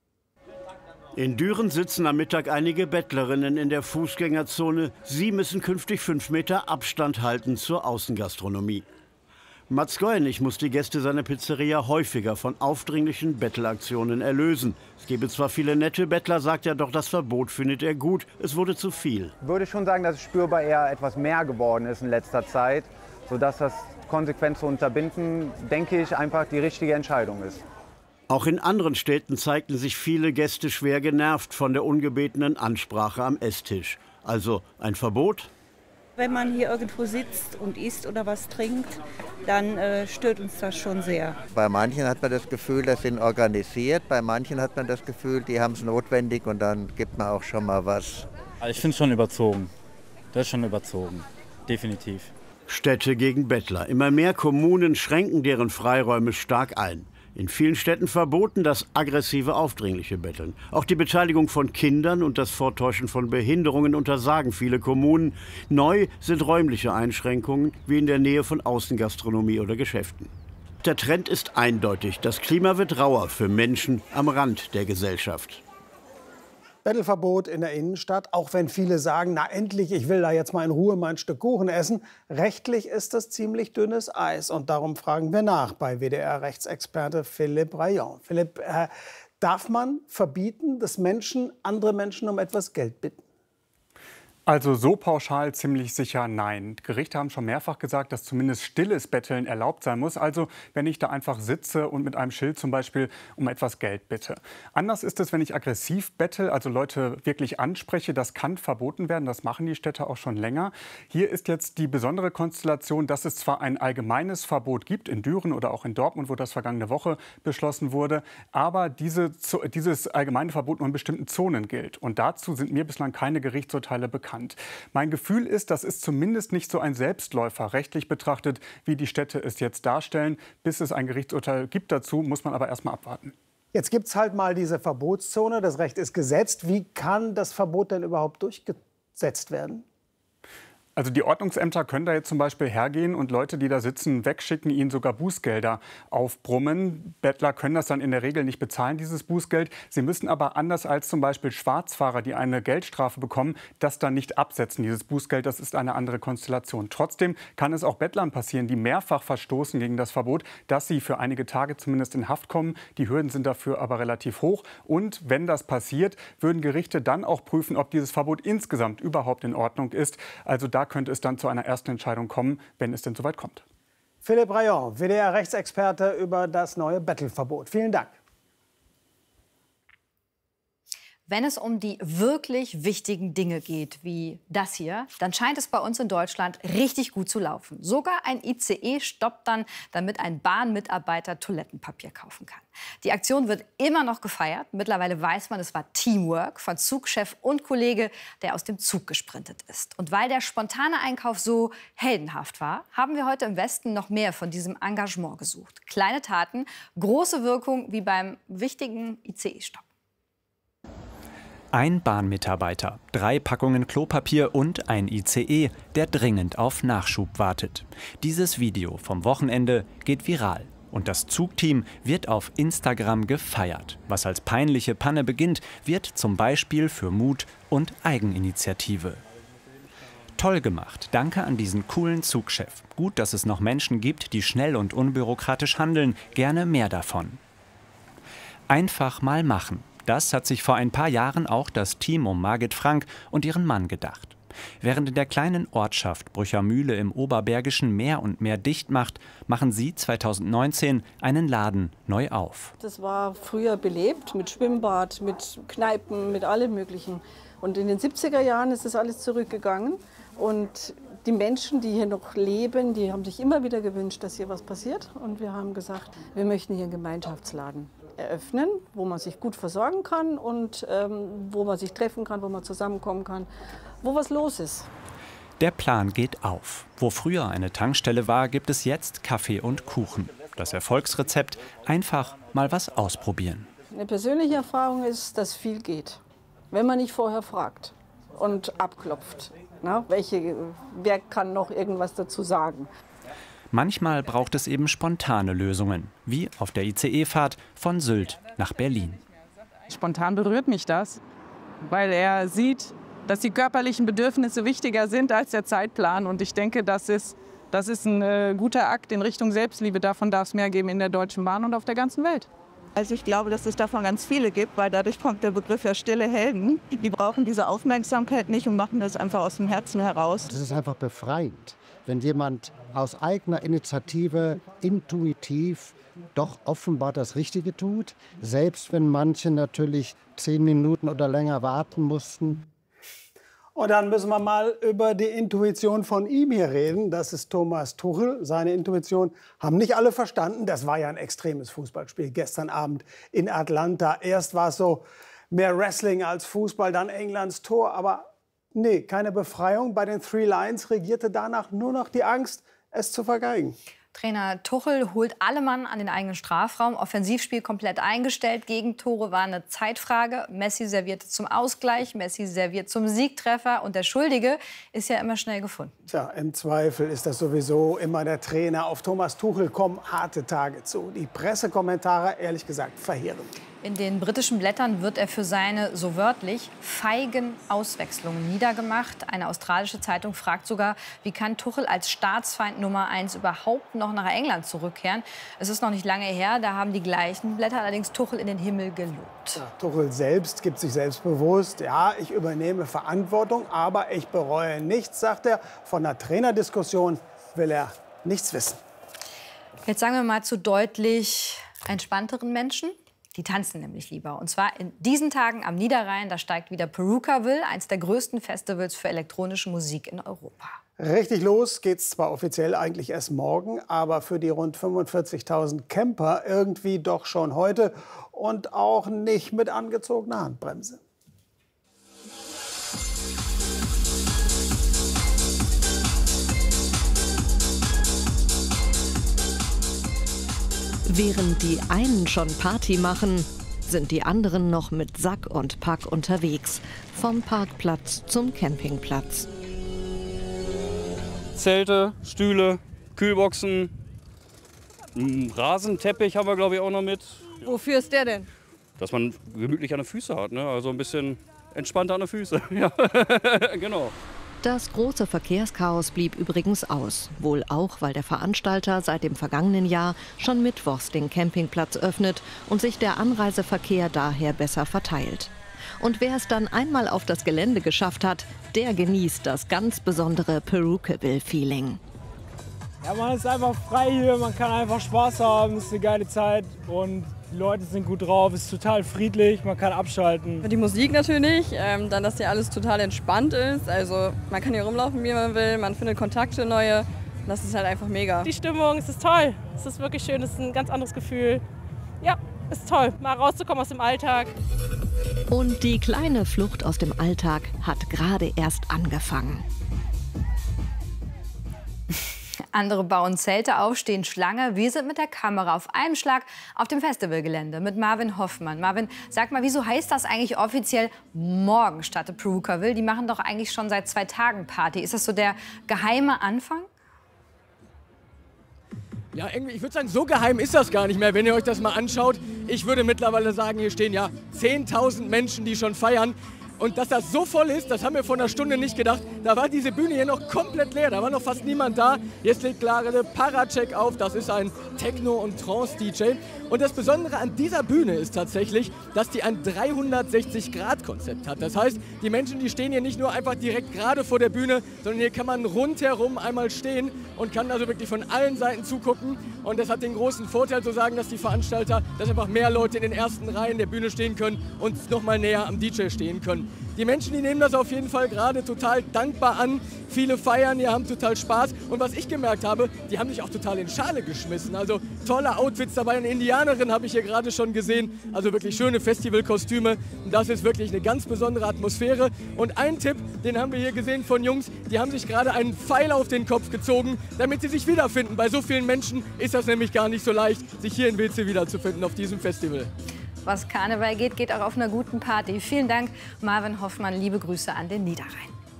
In Düren sitzen am Mittag einige Bettlerinnen in der Fußgängerzone. Sie müssen künftig fünf Meter Abstand halten zur Außengastronomie. Mats Goenig muss die Gäste seiner Pizzeria häufiger von aufdringlichen Bettelaktionen erlösen. Es gebe zwar viele nette Bettler, sagt er, doch das Verbot findet er gut. Es wurde zu viel. Ich würde schon sagen, dass es spürbar eher etwas mehr geworden ist in letzter Zeit, sodass das konsequent zu unterbinden, denke ich, einfach die richtige Entscheidung ist. Auch in anderen Städten zeigten sich viele Gäste schwer genervt von der ungebetenen Ansprache am Esstisch. Also ein Verbot? Wenn man hier irgendwo sitzt und isst oder was trinkt, dann äh, stört uns das schon sehr. Bei manchen hat man das Gefühl, das sind organisiert. Bei manchen hat man das Gefühl, die haben es notwendig und dann gibt man auch schon mal was. Also ich finde es schon überzogen. Das ist schon überzogen. Definitiv. Städte gegen Bettler. Immer mehr Kommunen schränken deren Freiräume stark ein. In vielen Städten verboten das aggressive, aufdringliche Betteln. Auch die Beteiligung von Kindern und das Vortäuschen von Behinderungen untersagen viele Kommunen. Neu sind räumliche Einschränkungen, wie in der Nähe von Außengastronomie oder Geschäften. Der Trend ist eindeutig. Das Klima wird rauer für Menschen am Rand der Gesellschaft. Bettelverbot in der Innenstadt, auch wenn viele sagen, na endlich, ich will da jetzt mal in Ruhe mein Stück Kuchen essen. Rechtlich ist das ziemlich dünnes Eis und darum fragen wir nach bei W D R-Rechtsexperte Philippe Rayon. Philippe, äh, darf man verbieten, dass Menschen andere Menschen um etwas Geld bitten? Also so pauschal ziemlich sicher nein. Gerichte haben schon mehrfach gesagt, dass zumindest stilles Betteln erlaubt sein muss. Also wenn ich da einfach sitze und mit einem Schild zum Beispiel um etwas Geld bitte. Anders ist es, wenn ich aggressiv bettel, also Leute wirklich anspreche. Das kann verboten werden, das machen die Städte auch schon länger. Hier ist jetzt die besondere Konstellation, dass es zwar ein allgemeines Verbot gibt in Düren oder auch in Dortmund, wo das vergangene Woche beschlossen wurde, aber diese, dieses allgemeine Verbot nur in bestimmten Zonen gilt. Und dazu sind mir bislang keine Gerichtsurteile bekannt. Mein Gefühl ist, das ist zumindest nicht so ein Selbstläufer rechtlich betrachtet, wie die Städte es jetzt darstellen. Bis es ein Gerichtsurteil gibt dazu, muss man aber erst mal abwarten. Jetzt gibt es halt mal diese Verbotszone, das Recht ist gesetzt. Wie kann das Verbot denn überhaupt durchgesetzt werden? Also die Ordnungsämter können da jetzt zum Beispiel hergehen und Leute, die da sitzen, wegschicken, ihnen sogar Bußgelder aufbrummen. Bettler können das dann in der Regel nicht bezahlen, dieses Bußgeld. Sie müssen aber anders als zum Beispiel Schwarzfahrer, die eine Geldstrafe bekommen, das dann nicht absetzen, dieses Bußgeld. Das ist eine andere Konstellation. Trotzdem kann es auch Bettlern passieren, die mehrfach verstoßen gegen das Verbot, dass sie für einige Tage zumindest in Haft kommen. Die Hürden sind dafür aber relativ hoch. Und wenn das passiert, würden Gerichte dann auch prüfen, ob dieses Verbot insgesamt überhaupt in Ordnung ist. Also da könnte es dann zu einer ersten Entscheidung kommen, wenn es denn soweit kommt. Philippe Rayon, W D R-Rechtsexperte über das neue Bettelverbot. Vielen Dank. Wenn es um die wirklich wichtigen Dinge geht, wie das hier, dann scheint es bei uns in Deutschland richtig gut zu laufen. Sogar ein I C E stoppt dann, damit ein Bahnmitarbeiter Toilettenpapier kaufen kann. Die Aktion wird immer noch gefeiert. Mittlerweile weiß man, es war Teamwork von Zugchef und Kollege, der aus dem Zug gesprintet ist. Und weil der spontane Einkauf so heldenhaft war, haben wir heute im Westen noch mehr von diesem Engagement gesucht. Kleine Taten, große Wirkung, wie beim wichtigen I C E-Stopp. Ein Bahnmitarbeiter, drei Packungen Klopapier und ein I C E, der dringend auf Nachschub wartet. Dieses Video vom Wochenende geht viral. Und das Zugteam wird auf Instagram gefeiert. Was als peinliche Panne beginnt, wird zum Beispiel für Mut und Eigeninitiative. Toll gemacht. Danke an diesen coolen Zugchef. Gut, dass es noch Menschen gibt, die schnell und unbürokratisch handeln. Gerne mehr davon. Einfach mal machen. Das hat sich vor ein paar Jahren auch das Team um Margit Frank und ihren Mann gedacht. Während in der kleinen Ortschaft Brüchermühle im Oberbergischen mehr und mehr dicht macht, machen sie zweitausendneunzehn einen Laden neu auf. Das war früher belebt mit Schwimmbad, mit Kneipen, mit allem Möglichen. Und in den siebziger Jahren ist das alles zurückgegangen. Und Die Menschen, die hier noch leben, die haben sich immer wieder gewünscht, dass hier was passiert. Und wir haben gesagt, wir möchten hier einen Gemeinschaftsladen eröffnen, wo man sich gut versorgen kann und ähm, wo man sich treffen kann, wo man zusammenkommen kann, wo was los ist. Der Plan geht auf. Wo früher eine Tankstelle war, gibt es jetzt Kaffee und Kuchen. Das Erfolgsrezept: einfach mal was ausprobieren. Eine persönliche Erfahrung ist, dass viel geht, wenn man nicht vorher fragt und abklopft. Na, welche, wer kann noch irgendwas dazu sagen? Manchmal braucht es eben spontane Lösungen, wie auf der I C E-Fahrt von Sylt nach Berlin. Spontan berührt mich das, weil er sieht, dass die körperlichen Bedürfnisse wichtiger sind als der Zeitplan. Und ich denke, das ist, das ist ein äh, guter Akt in Richtung Selbstliebe. Davon darf es mehr geben in der Deutschen Bahn und auf der ganzen Welt. Also ich glaube, dass es davon ganz viele gibt, weil dadurch kommt der Begriff ja stille Helden. Die brauchen diese Aufmerksamkeit nicht und machen das einfach aus dem Herzen heraus. Es ist einfach befreiend, wenn jemand aus eigener Initiative intuitiv doch offenbar das Richtige tut, selbst wenn manche natürlich zehn Minuten oder länger warten mussten. Und dann müssen wir mal über die Intuition von ihm hier reden. Das ist Thomas Tuchel. Seine Intuition haben nicht alle verstanden. Das war ja ein extremes Fußballspiel gestern Abend in Atlanta. Erst war es so mehr Wrestling als Fußball, dann Englands Tor. Aber nee, keine Befreiung. Bei den Three Lions regierte danach nur noch die Angst, es zu vergeigen. Trainer Tuchel holt alle Mann an den eigenen Strafraum. Offensivspiel komplett eingestellt. Gegentore war eine Zeitfrage. Messi servierte zum Ausgleich, Messi serviert zum Siegtreffer. Und der Schuldige ist ja immer schnell gefunden. Tja, im Zweifel ist das sowieso immer der Trainer. Auf Thomas Tuchel kommen harte Tage zu. Die Pressekommentare, ehrlich gesagt, verheerend. In den britischen Blättern wird er für seine, so wörtlich, feigen Auswechslungen niedergemacht. Eine australische Zeitung fragt sogar, wie kann Tuchel als Staatsfeind Nummer eins überhaupt noch nach England zurückkehren? Es ist noch nicht lange her, da haben die gleichen Blätter allerdings Tuchel in den Himmel gelobt. Ja, Tuchel selbst gibt sich selbstbewusst, ja, ich übernehme Verantwortung, aber ich bereue nichts, sagt er. Von der Trainerdiskussion will er nichts wissen. Jetzt sagen wir mal zu deutlich entspannteren Menschen. Die tanzen nämlich lieber. Und zwar in diesen Tagen am Niederrhein. Da steigt wieder Perukaville, eines der größten Festivals für elektronische Musik in Europa. Richtig los geht's zwar offiziell eigentlich erst morgen, aber für die rund fünfundvierzigtausend Camper irgendwie doch schon heute. Und auch nicht mit angezogener Handbremse. Während die einen schon Party machen, sind die anderen noch mit Sack und Pack unterwegs. Vom Parkplatz zum Campingplatz. Zelte, Stühle, Kühlboxen, einen Rasenteppich haben wir, glaube ich, auch noch mit. Wofür ist der denn? Dass man gemütlich an den Füßen hat, ne? Also ein bisschen entspannter an den Füßen. Ja, genau. Das große Verkehrschaos blieb übrigens aus. Wohl auch, weil der Veranstalter seit dem vergangenen Jahr schon mittwochs den Campingplatz öffnet und sich der Anreiseverkehr daher besser verteilt. Und wer es dann einmal auf das Gelände geschafft hat, der genießt das ganz besondere Perukaville-Feeling. Ja, man ist einfach frei hier, man kann einfach Spaß haben, es ist eine geile Zeit und die Leute sind gut drauf, es ist total friedlich, man kann abschalten. Die Musik natürlich, ähm, dann, dass hier alles total entspannt ist. Also man kann hier rumlaufen, wie man will, man findet Kontakte neue. Das ist halt einfach mega. Die Stimmung, es ist toll, es ist wirklich schön, es ist ein ganz anderes Gefühl. Ja, es ist toll, mal rauszukommen aus dem Alltag. Und die kleine Flucht aus dem Alltag hat gerade erst angefangen. Andere bauen Zelte auf, stehen Schlange. Wir sind mit der Kamera auf einem Schlag auf dem Festivalgelände mit Marvin Hoffmann. Marvin, sag mal, wieso heißt das eigentlich offiziell morgen startet Perukaville? Die machen doch eigentlich schon seit zwei Tagen Party. Ist das so der geheime Anfang? Ja, irgendwie, ich würde sagen, so geheim ist das gar nicht mehr, wenn ihr euch das mal anschaut. Ich würde mittlerweile sagen, hier stehen ja zehntausend Menschen, die schon feiern. Und dass das so voll ist, das haben wir vor einer Stunde nicht gedacht. Da war diese Bühne hier noch komplett leer, da war noch fast niemand da. Jetzt legt gerade Paracek auf, das ist ein Techno- und Trance-D J. Und das Besondere an dieser Bühne ist tatsächlich, dass die ein dreihundertsechzig Grad Konzept hat. Das heißt, die Menschen, die stehen hier nicht nur einfach direkt gerade vor der Bühne, sondern hier kann man rundherum einmal stehen und kann also wirklich von allen Seiten zugucken. Und das hat den großen Vorteil, so sagen das die Veranstalter, dass einfach mehr Leute in den ersten Reihen der Bühne stehen können und noch mal näher am D J stehen können. Die Menschen, die nehmen das auf jeden Fall gerade total dankbar an. Viele feiern, die haben total Spaß. Und was ich gemerkt habe, die haben sich auch total in Schale geschmissen. Also tolle Outfits dabei. Eine Indianerin habe ich hier gerade schon gesehen. Also wirklich schöne Festivalkostüme. Das ist wirklich eine ganz besondere Atmosphäre. Und ein Tipp, den haben wir hier gesehen von Jungs, die haben sich gerade einen Pfeil auf den Kopf gezogen, damit sie sich wiederfinden. Bei so vielen Menschen ist das nämlich gar nicht so leicht, sich hier in Wilze wiederzufinden auf diesem Festival. Was Karneval geht, geht auch auf einer guten Party. Vielen Dank, Marvin Hoffmann. Liebe Grüße an den Niederrhein.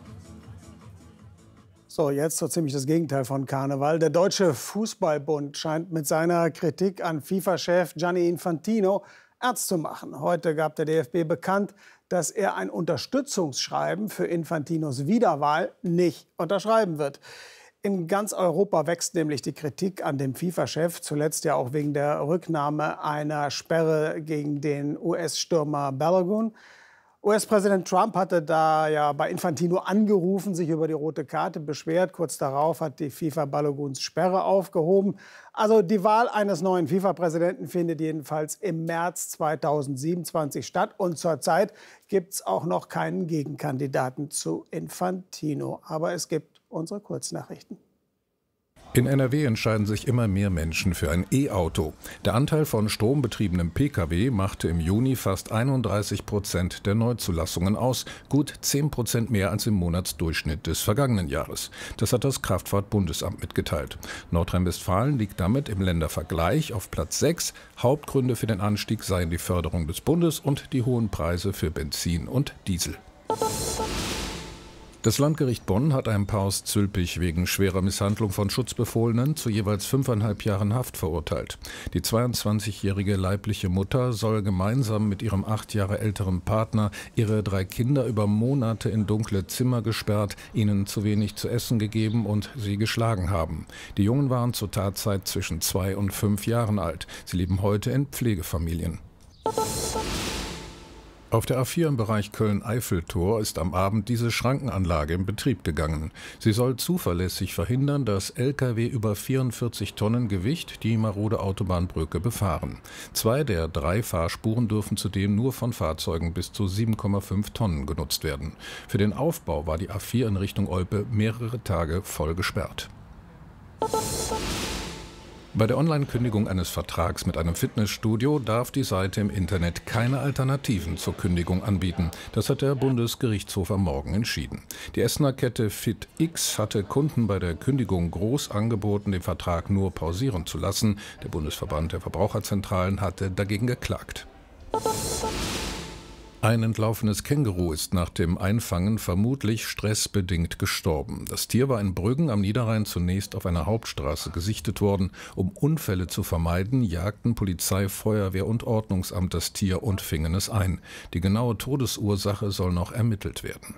So, jetzt so ziemlich das Gegenteil von Karneval. Der Deutsche Fußballbund scheint mit seiner Kritik an FIFA-Chef Gianni Infantino ernst zu machen. Heute gab der D F B bekannt, dass er ein Unterstützungsschreiben für Infantinos Wiederwahl nicht unterschreiben wird. In ganz Europa wächst nämlich die Kritik an dem FIFA-Chef, zuletzt ja auch wegen der Rücknahme einer Sperre gegen den U S-Stürmer Balogun. U S-Präsident Trump hatte da ja bei Infantino angerufen, sich über die rote Karte beschwert. Kurz darauf hat die FIFA Baloguns Sperre aufgehoben. Also die Wahl eines neuen FIFA-Präsidenten findet jedenfalls im März zweitausendsiebenundzwanzig statt. Und zurzeit gibt es auch noch keinen Gegenkandidaten zu Infantino. Aber es gibt unsere Kurznachrichten. In N R W entscheiden sich immer mehr Menschen für ein E-Auto. Der Anteil von strombetriebenem Pkw machte im Juni fast einunddreißig Prozent der Neuzulassungen aus, gut zehn Prozent mehr als im Monatsdurchschnitt des vergangenen Jahres. Das hat das Kraftfahrtbundesamt mitgeteilt. Nordrhein-Westfalen liegt damit im Ländervergleich auf Platz sechs. Hauptgründe für den Anstieg seien die Förderung des Bundes und die hohen Preise für Benzin und Diesel. Das Landgericht Bonn hat ein Paar aus Zülpich wegen schwerer Misshandlung von Schutzbefohlenen zu jeweils fünfeinhalb Jahren Haft verurteilt. Die zweiundzwanzigjährige leibliche Mutter soll gemeinsam mit ihrem acht Jahre älteren Partner ihre drei Kinder über Monate in dunkle Zimmer gesperrt, ihnen zu wenig zu essen gegeben und sie geschlagen haben. Die Jungen waren zur Tatzeit zwischen zwei und fünf Jahren alt. Sie leben heute in Pflegefamilien. Auf der A vier im Bereich Köln-Eiffeltor ist am Abend diese Schrankenanlage in Betrieb gegangen. Sie soll zuverlässig verhindern, dass L K W über vierundvierzig Tonnen Gewicht die marode Autobahnbrücke befahren. Zwei der drei Fahrspuren dürfen zudem nur von Fahrzeugen bis zu sieben Komma fünf Tonnen genutzt werden. Für den Aufbau war die A vier in Richtung Olpe mehrere Tage voll gesperrt. Bei der Online-Kündigung eines Vertrags mit einem Fitnessstudio darf die Seite im Internet keine Alternativen zur Kündigung anbieten. Das hat der Bundesgerichtshof am Morgen entschieden. Die Essener Kette FitX hatte Kunden bei der Kündigung groß angeboten, den Vertrag nur pausieren zu lassen. Der Bundesverband der Verbraucherzentralen hatte dagegen geklagt. Ein entlaufenes Känguru ist nach dem Einfangen vermutlich stressbedingt gestorben. Das Tier war in Brüggen am Niederrhein zunächst auf einer Hauptstraße gesichtet worden. Um Unfälle zu vermeiden, jagten Polizei, Feuerwehr und Ordnungsamt das Tier und fingen es ein. Die genaue Todesursache soll noch ermittelt werden.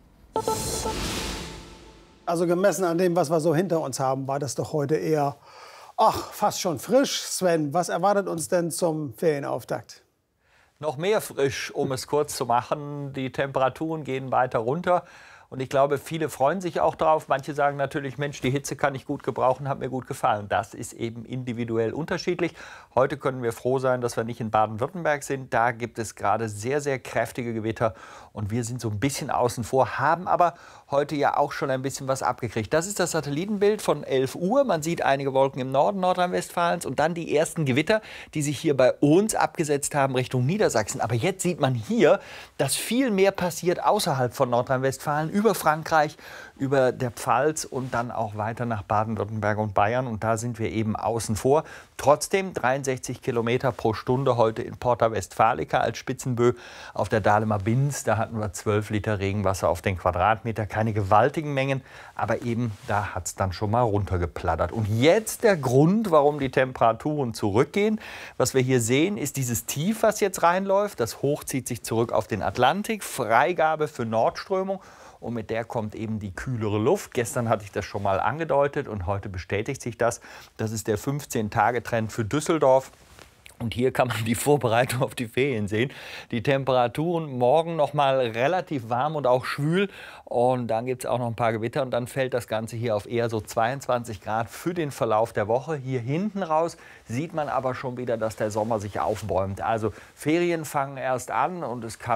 Also gemessen an dem, was wir so hinter uns haben, war das doch heute eher, ach, fast schon frisch. Sven, was erwartet uns denn zum Ferienauftakt? Noch mehr frisch, um es kurz zu machen. Die Temperaturen gehen weiter runter. Und ich glaube, viele freuen sich auch drauf. Manche sagen natürlich, Mensch, die Hitze kann ich gut gebrauchen, hat mir gut gefallen. Das ist eben individuell unterschiedlich. Heute können wir froh sein, dass wir nicht in Baden-Württemberg sind. Da gibt es gerade sehr, sehr kräftige Gewitter. Und wir sind so ein bisschen außen vor, haben aber heute ja auch schon ein bisschen was abgekriegt. Das ist das Satellitenbild von elf Uhr. Man sieht einige Wolken im Norden Nordrhein-Westfalens und dann die ersten Gewitter, die sich hier bei uns abgesetzt haben Richtung Niedersachsen. Aber jetzt sieht man hier, dass viel mehr passiert außerhalb von Nordrhein-Westfalen, über Frankreich, über der Pfalz und dann auch weiter nach Baden-Württemberg und Bayern. Und da sind wir eben außen vor. Trotzdem dreiundsechzig Kilometer pro Stunde heute in Porta Westfalica als Spitzenbö. Auf der Dahlemer Binz, da hatten wir zwölf Liter Regenwasser auf den Quadratmeter. Keine gewaltigen Mengen, aber eben da hat es dann schon mal runtergeplattert. Und jetzt der Grund, warum die Temperaturen zurückgehen. Was wir hier sehen, ist dieses Tief, was jetzt reinläuft. Das Hoch zieht sich zurück auf den Atlantik. Freigabe für Nordströmung. Und mit der kommt eben die kühlere Luft. Gestern hatte ich das schon mal angedeutet und heute bestätigt sich das. Das ist der fünfzehn-Tage-Trend für Düsseldorf. Und hier kann man die Vorbereitung auf die Ferien sehen. Die Temperaturen morgen noch mal relativ warm und auch schwül. Und dann gibt es auch noch ein paar Gewitter. Und dann fällt das Ganze hier auf eher so zweiundzwanzig Grad für den Verlauf der Woche. Hier hinten raus sieht man aber schon wieder, dass der Sommer sich aufbäumt. Also Ferien fangen erst an und es kann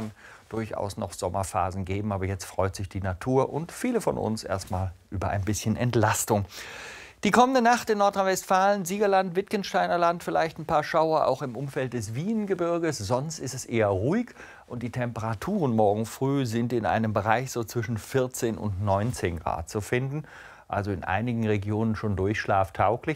durchaus noch Sommerphasen geben. Aber jetzt freut sich die Natur und viele von uns erstmal über ein bisschen Entlastung. Die kommende Nacht in Nordrhein-Westfalen, Siegerland, Wittgensteiner Land, vielleicht ein paar Schauer auch im Umfeld des Wiehengebirges. Sonst ist es eher ruhig und die Temperaturen morgen früh sind in einem Bereich so zwischen vierzehn und neunzehn Grad zu finden. Also in einigen Regionen schon durchschlaftauglich.